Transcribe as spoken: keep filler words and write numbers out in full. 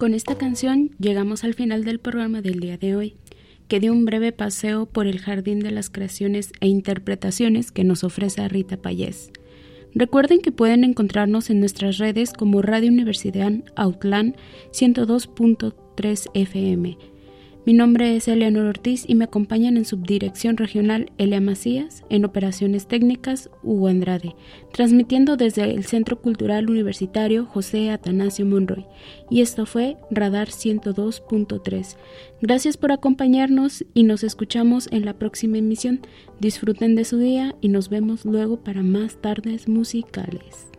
Con esta canción llegamos al final del programa del día de hoy, que dio un breve paseo por el jardín de las creaciones e interpretaciones que nos ofrece Rita Payés. Recuerden que pueden encontrarnos en nuestras redes como Radio Universidad Autlán ciento dos punto tres F M. Mi nombre es Eleanor Ortiz y me acompañan en subdirección regional Elia Macías, en operaciones técnicas Hugo Andrade, transmitiendo desde el Centro Cultural Universitario José Atanasio Monroy. Y esto fue Radar ciento dos punto tres. Gracias por acompañarnos y nos escuchamos en la próxima emisión. Disfruten de su día y nos vemos luego para más tardes musicales.